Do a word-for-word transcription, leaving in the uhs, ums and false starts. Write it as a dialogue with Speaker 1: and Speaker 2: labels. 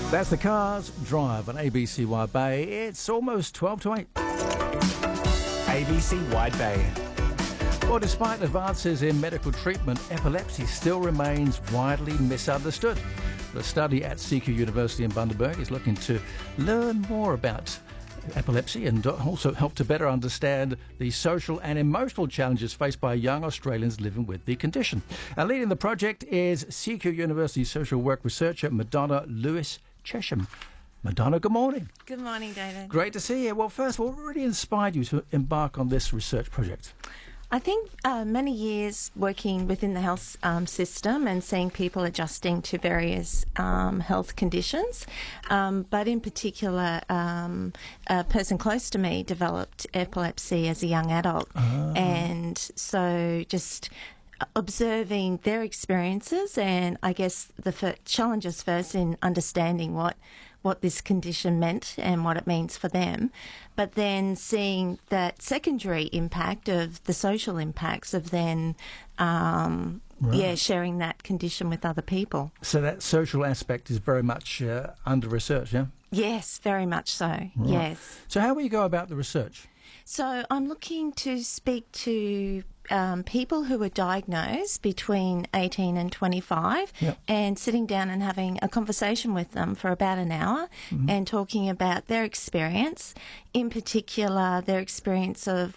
Speaker 1: That's the Cars Drive on A B C Wide Bay. It's almost twelve to eight.
Speaker 2: A B C Wide Bay.
Speaker 1: Well, despite advances in medical treatment, epilepsy still remains widely misunderstood. The study at C Q University in Bundaberg is looking to learn more about epilepsy and also help to better understand the social and emotional challenges faced by young Australians living with the condition. And leading the project is C Q University social work researcher Madonna Lewis Chesham. Madonna, good morning.
Speaker 3: Good morning, David.
Speaker 1: Great to see you. Well, first of all, what really inspired you to embark on this research project?
Speaker 3: I think uh, many years working within the health um, system and seeing people adjusting to various um, health conditions, um, but in particular, um, a person close to me developed epilepsy as a young adult.
Speaker 1: Ah.
Speaker 3: And so just observing their experiences and I guess the fir- challenges first in understanding what what this condition meant and what it means for them, but then seeing that secondary impact of the social impacts of then, um,
Speaker 1: Right.
Speaker 3: yeah, sharing that condition with other people.
Speaker 1: So that social aspect is very much uh, under research, yeah?
Speaker 3: Yes, very much so,
Speaker 1: Right.
Speaker 3: yes.
Speaker 1: So how will you go about the research?
Speaker 3: So I'm looking to speak to um, people who are diagnosed between eighteen and twenty-five
Speaker 1: Yep.
Speaker 3: and sitting down and having a conversation with them for about an hour
Speaker 1: Mm-hmm.
Speaker 3: and talking about their experience, in particular their experience of